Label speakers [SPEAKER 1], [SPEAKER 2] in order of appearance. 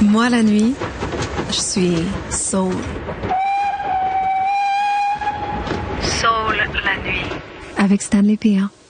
[SPEAKER 1] Moi, la nuit, je suis soul.
[SPEAKER 2] Soul la nuit.
[SPEAKER 1] Avec Stanley Pia.